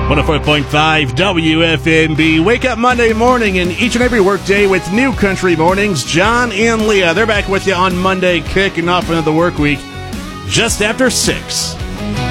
105.5 WFNB. Wake up Monday morning and each and every workday with New Country Mornings. John and Leah, they're back with you on Monday, kicking off another work week just after 6.